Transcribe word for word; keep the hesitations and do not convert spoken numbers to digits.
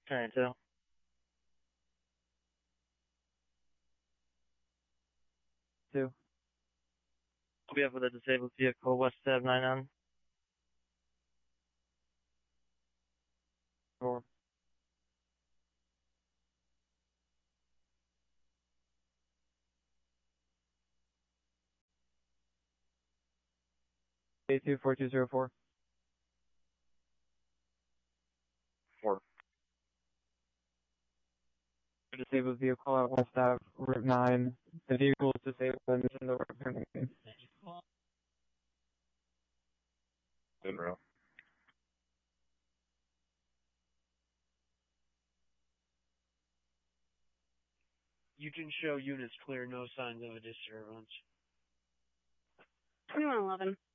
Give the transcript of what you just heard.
Alright, so. Two. I'll be up with a disabled vehicle, West Ave nine on. Four. eight two four two zero four. Four. Disabled vehicle at West Ave, Route nine. The vehicle is disabled and is in the right turning lane. Monroe. You can show units clear, no signs of a disturbance. twenty-one eleven.